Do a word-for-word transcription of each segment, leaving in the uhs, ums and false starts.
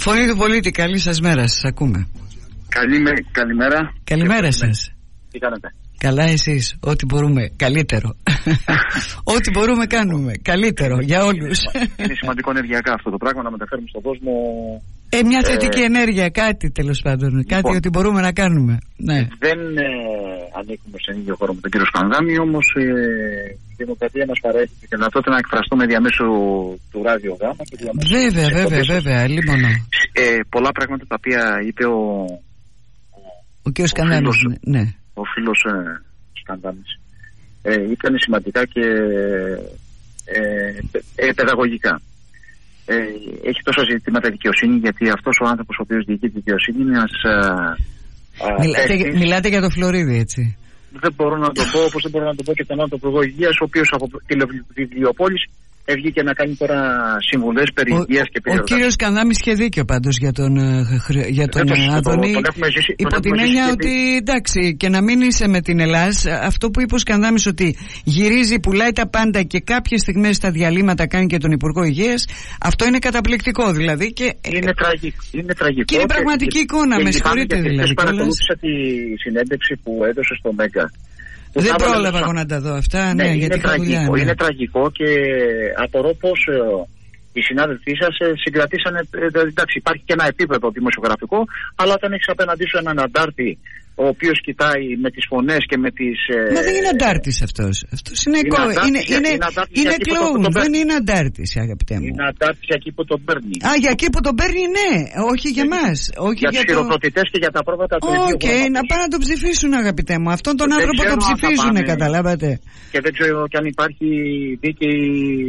Φωνή του πολίτη, καλή σας μέρα, σας ακούμε. Καλημέ, καλημέρα. Καλημέρα σας. Τι κάνετε? Καλά εσείς, ό,τι μπορούμε, καλύτερο. Ό,τι μπορούμε κάνουμε, καλύτερο για όλους. Είναι σημαντικό ενεργειακά αυτό το πράγμα, να μεταφέρουμε στον κόσμο ε, μια θετική ε... ενέργεια, κάτι τέλος πάντων, λοιπόν, κάτι ότι μπορούμε να κάνουμε. Ναι. Δεν ε, ανήκουμε σε ίδιο χώρο με τον κύριο Σκανδάμι, όμως ε, η Δημοκρατία μας παρέχει τη δυνατότητα να εκφραστούμε διαμέσου του Ράδιο Γάμα. Βέβαια, βέβαια, βέβαια, λοιπόν. Ε, πολλά πράγματα τα οποία είπε ο, ο κύριος Σκανδάμις, ναι. Ο φίλος ε, Σκανδάμις ε, ήταν σημαντικά και ε, ε, παιδαγωγικά. Ε, έχει τόσα ζητήματα δικαιοσύνη, γιατί αυτός ο άνθρωπος ο οποίος διοικεί τη δικαιοσύνη είναι ένας α, μιλάτε, παίκτης. Μιλάτε για το Φλωρίδι, έτσι. Δεν μπορώ να το πω, όπως δεν μπορώ να το πω και τον άλλο Υπουργό Υγείας, ο οποίος από τη βιβλιοπόλης βγήκε να κάνει τώρα συμβουλές περί υγείας και περί. Ο κύριος Σκανδάμις είχε δίκιο πάντως για τον, για τον Άδωνη, υπό την έννοια ότι εντάξει, και να μην είσαι με την Ελλάς, αυτό που είπε ο Σκανδάμις, ότι γυρίζει, πουλάει τα πάντα και κάποιες στιγμές στα διαλύματα κάνει και τον Υπουργό Υγείας, αυτό είναι καταπληκτικό δηλαδή. Και είναι, τραγικ, είναι τραγικό. Και είναι πραγματική και, εικόνα, και με συγχωρείτε δηλαδή. Παρακολούθησα τη συνέντευξη που έδωσε στο Μέγκα. Δεν πρόλαβα εγώ να τα δω αυτά, ναι, ναι, γιατί είναι τραγικό, δουλειά, ναι. Είναι τραγικό και απορώ πως ε, οι συνάδελφοί σας ε, συγκρατήσανε, ε, εντάξει, υπάρχει και ένα επίπεδο δημοσιογραφικό, αλλά όταν έχεις απέναντί σου έναν αντάρτη ο οποίος κοιτάει με τις φωνές και με τις... Ε, Μα δεν είναι αντάρτης αυτός. Αυτός είναι κλόουν. Είναι, είναι, είναι, είναι κλόουν, δεν είναι αντάρτης, αγαπητέ μου. Είναι αντάρτης για εκεί που τον παίρνει. Α, για εκεί που τον παίρνει, ναι. Όχι για μας. Όχι για, για τους χειροκροτητές το... και για τα πρόβατα του ίδιου. Οκ, okay, να πάνε να τον ψηφίσουν, αγαπητέ μου. Αυτόν τον δεν άνθρωπο τον ψηφίζουν, καταλάβατε. Και δεν ξέρω κι αν υπάρχει δίκαιη...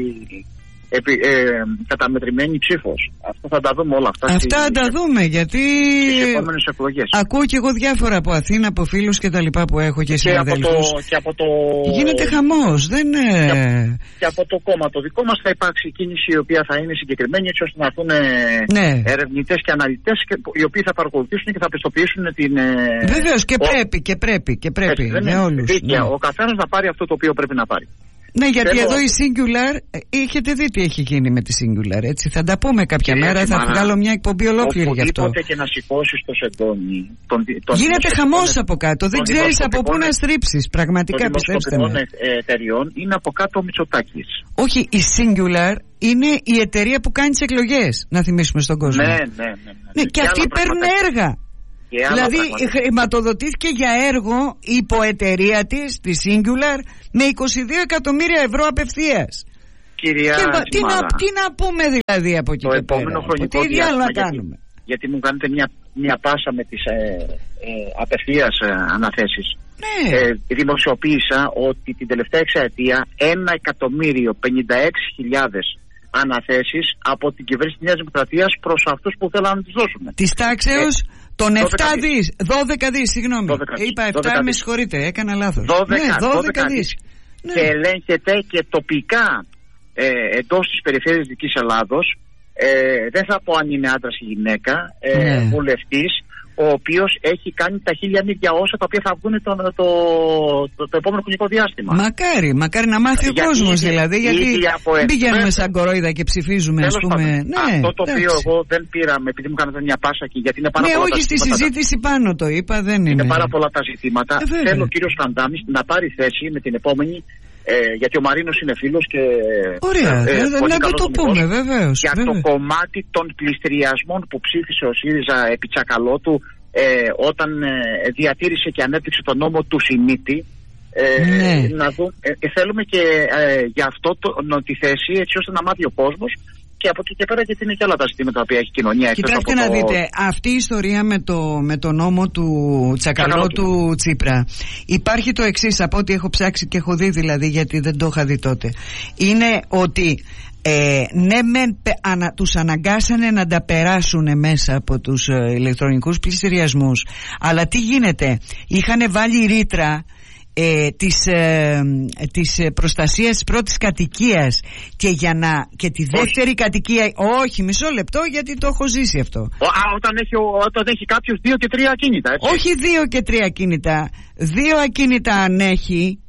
Επί, ε, καταμετρημένη ψήφος. Αυτό θα τα δούμε όλα αυτά. Αυτά θα τα δούμε, γιατί στις επόμενες εκλογές. Ακούω και εγώ διάφορα από Αθήνα, από φίλους και τα λοιπά που έχω και, και συναδέλφους. Από το, και από το... Γίνεται χαμός, δεν είναι... Και, και από το κόμμα το δικό μας θα υπάρξει κίνηση η οποία θα είναι συγκεκριμένη, έτσι ώστε να έρθουν ναι. ερευνητές και αναλυτές και, οι οποίοι θα παρακολουθήσουν και θα πιστοποιήσουν την... Βεβαίως και ο... πρέπει και πρέπει και πρέπει έτσι, με όλους. Δίκαια, ναι. Ο καθένας να πάρει αυτό το οποίο πρέπει να πάρει. Ναι, γιατί Θέλω... εδώ η Singular, έχετε δει τι έχει γίνει με τη Singular, έτσι. Θα τα πούμε κάποια και μέρα, θα μάνα, βγάλω μια εκπομπή ολόκληρη γι' αυτό. Οπουδήποτε και να σηκώσεις το σεντόνι. Τον, τον Γίνεται χαμός από κάτω, δεν ξέρεις από πού να στρίψεις, πραγματικά πιστέψτε με. Των εταιριών είναι από κάτω ο Μητσοτάκης. Όχι, η Singular είναι η εταιρεία που κάνει τις εκλογές, να θυμίσουμε στον κόσμο. Ναι, ναι, ναι. ναι, ναι. ναι και, και αυτοί παίρνουν έργα. Δηλαδή χρηματοδοτήθηκε για έργο η υποεταιρεία της, τη Singular, με είκοσι δύο εκατομμύρια ευρώ απευθείας. Κυρία και, τι, να, τι να πούμε δηλαδή από εκεί το και επόμενο πέρα, χρονικό τι διάλογο να γιατί, κάνουμε. Γιατί μου κάνετε μια, μια πάσα με τις ε, ε, απευθείας ε, αναθέσεις. Ναι. Ε, δημοσιοποίησα ότι την τελευταία εξαετία ένα εκατομμύριο πενήντα έξι χιλιάδες αναθέσεις από την κυβέρνηση της Νέας Δημοκρατίας προς αυτούς που θέλαν να τις δώσουν. Της τάξεως ε, των επτά δις, δώδεκα δις, συγγνώμη. δώδεκα είπα επτά, με συγχωρείτε, έκανα λάθος. δώδεκα, ναι, δώδεκα, δώδεκα δις. Ναι. Και ελέγχεται και τοπικά ε, εντός της περιφέρειας Δυτικής Ελλάδος, ε, δεν θα πω αν είναι άντρας ή γυναίκα, ε, ναι. βουλευτής, ο οποίος έχει κάνει τα χίλια μύρια όσα τα οποία θα βγουν το, το, το, το, το επόμενο χρονικό διάστημα. Μακάρι, μακάρι να μάθει ο κόσμος δηλαδή, γιατί δεν πηγαίνουμε σαν κορόιδα και ψηφίζουμε, ας πούμε. Ναι, αυτό το οποίο εγώ δεν πήρα, επειδή μου κάνατε μια πάσα και γιατί είναι πάρα ναι, πολλά όχι, τα στη συζήτηση τα... πάνω το είπα, δεν είναι. Είναι πάρα πολλά τα ζητήματα. Ε, Θέλω ο κύριος Σκανδάμις να πάρει θέση με την επόμενη. Ε, γιατί ο Μαρίνος είναι φίλος και... Ωραία, ε, ε, να το, το πούμε βεβαίως. Για βεβαίως. το κομμάτι των πληστηριασμών που ψήφισε ο ΣΥΡΙΖΑ επί Τσακαλώτου ε, όταν ε, διατήρησε και ανέπτυξε τον νόμο του Σιμίτη. Ε, ναι. να δω, ε, ε, θέλουμε και ε, για αυτό το, τη θέση, έτσι ώστε να μάθει ο κόσμος. Και από εκεί και πέρα, γιατί είναι και άλλα τα ζητήματα που έχει η κοινωνία. Κοιτάξτε να το... δείτε, αυτή η ιστορία με το, με το νόμο του Τσακαλώτου Τσίπρα, υπάρχει το εξής, από ό,τι έχω ψάξει και έχω δει δηλαδή, γιατί δεν το είχα δει τότε. Είναι ότι ε, ναι μεν ανα, τους αναγκάσανε να τα περάσουν μέσα από τους ε, ηλεκτρονικούς πληστηριασμούς, αλλά τι γίνεται, είχαν βάλει ρήτρα Ε, της, ε, της προστασίας της πρώτης κατοικίας και, για να, και τη δεύτερη όχι. κατοικία. Όχι, μισό λεπτό, γιατί το έχω ζήσει αυτό. Ο, α, όταν, έχει, όταν έχει κάποιος δύο και τρία ακίνητα, έτσι. Όχι δύο και τρία ακίνητα. Δύο ακίνητα αν έχει,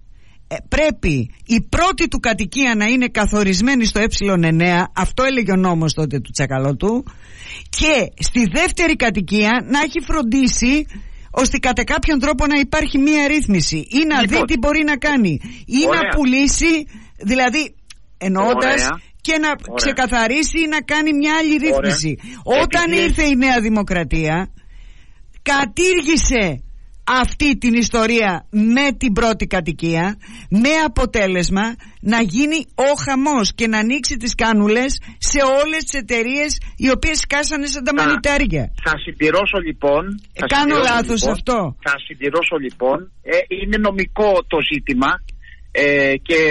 ε, πρέπει η πρώτη του κατοικία να είναι καθορισμένη στο ε εννέα, αυτό έλεγε ο νόμος τότε του Τσακαλώτου, και στη δεύτερη κατοικία να έχει φροντίσει ώστε κατά κάποιον τρόπο να υπάρχει μία ρύθμιση ή να λοιπόν, δει τι μπορεί να κάνει ή ωραία. να πουλήσει, δηλαδή εννοώντας ωραία. και να ωραία. ξεκαθαρίσει ή να κάνει μια άλλη ρύθμιση. Ωραία. Όταν Επειδή... ήρθε η Νέα Δημοκρατία, κατήργησε αυτή την ιστορία με την πρώτη κατοικία, με αποτέλεσμα να γίνει ο χαμός και να ανοίξει τις κάνουλες σε όλες τις εταιρείες οι οποίες σκάσανε σαν τα μανιτάρια. Θα συμπληρώσω λοιπόν ε, Κάνω λάθος λοιπόν, αυτό Θα συμπληρώσω λοιπόν ε, είναι νομικό το ζήτημα ε, και,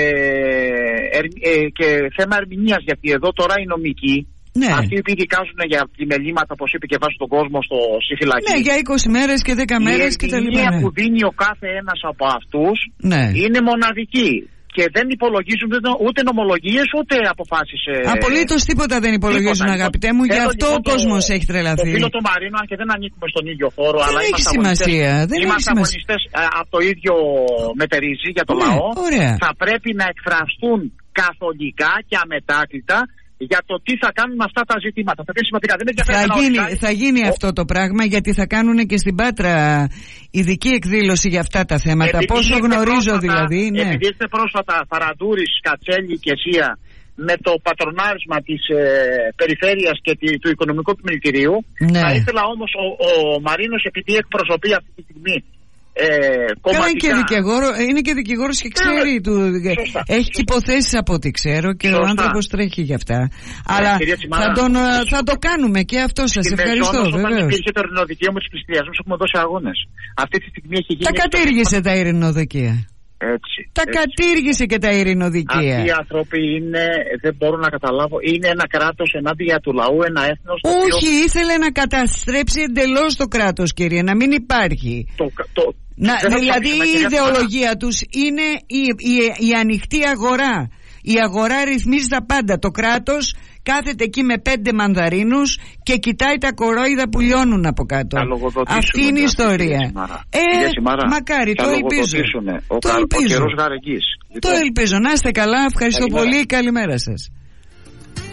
ε, ε, και θέμα ερμηνείας, γιατί εδώ τώρα οι νομικοί, ναι. αυτοί οι οποίοι δικάζουν για πλημελήματα, όπως είπε και βάζουν τον κόσμο στο, στη φυλακή. Ναι, για είκοσι μέρες και δέκα μέρες και τα λοιπά. Η ερμηνεία που δίνει ο κάθε ένας από αυτούς ναι. είναι μοναδική. Και δεν υπολογίζουν ούτε νομολογίες ούτε αποφάσεις. Απολύτως τίποτα δεν υπολογίζουν, τίποτα, αγαπητέ μου. Γι' αυτό ο κόσμος έχει τρελαθεί. Το φίλο του Μαρίνου, αν και δεν ανήκουμε στον ίδιο χώρο, δεν αλλά έχει σημασία. Δεν είμαστε αγωνιστές από το ίδιο μετερίζει για το ναι, λαό. Ωραία. Θα πρέπει να εκφραστούν καθολικά και αμετάκλητα για το τι θα κάνουν αυτά τα ζητήματα. Θα, σημαντικά. Δεν θα, γίνει, θα γίνει ο... αυτό το πράγμα, γιατί θα κάνουν και στην Πάτρα ειδική εκδήλωση για αυτά τα θέματα. Επειδή Πόσο γνωρίζω πρόσφατα, δηλαδή. Ναι. Επειδή είστε πρόσφατα Φαραντούρης, Κατσέλη και Σία με το πατρονάρισμα της ε, περιφέρειας και τη, του οικονομικού επιμελητηρίου, ναι. θα ήθελα όμως ο, ο Μαρίνος, επειδή εκπροσωπεί αυτή τη στιγμή Ε, Καλά, και δικηγόρο, είναι και δικηγόρος και ξέρει ε, του, σωστά, έχει σωστά. υποθέσεις από ό,τι ξέρω και σωστά. ο άνθρωπος τρέχει γι' αυτά. Ε, Αλλά θα, τον, θα το κάνουμε και αυτό. Σας ευχαριστώ. Όταν υπήρχε το ειρηνοδικείο με τους πληστηριασμούς, έχουμε δώσει αγώνες. Αυτή τη στιγμή έχει γίνει. Τα κατήργησε τα ειρηνοδικεία. Έτσι, τα έτσι. κατήργησε και τα ειρηνοδικεία. Αυτοί οι άνθρωποι είναι, δεν μπορώ να καταλάβω, είναι ένα κράτος ενάντια του λαού, ένα έθνος. Όχι, οποίο... ήθελε να καταστρέψει εντελώς το κράτος, κύριε, να μην υπάρχει. Το, το, να, δηλαδή η ιδεολογία τους είναι η, η, η, η ανοιχτή αγορά. Η αγορά ρυθμίζει τα πάντα. Το κράτος κάθεται εκεί με πέντε μανδαρίνους και κοιτάει τα κορόιδα που λιώνουν από κάτω. Αυτή είναι η ιστορία. Ε, μακάρι, το ελπίζω. Ο, το κα, ελπίζω. Ο καιρός γαρεγγής. Το ελπίζω. Να είστε καλά, ευχαριστώ Καλημέρα. πολύ, καλημέρα σας.